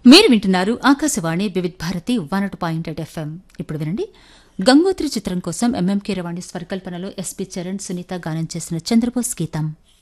మీరు వింటున్నారు ఆకాశవాణి వివిధ్ భారతి 101.8 FM. ఇప్పుడు వినండి, గంగోత్రి చిత్రం కోసం ఎంఎం కీరవాణి స్వరకల్పనలో ఎస్పి చరణ్, సునీత గానం చేసిన చంద్రబోస్ గీతం.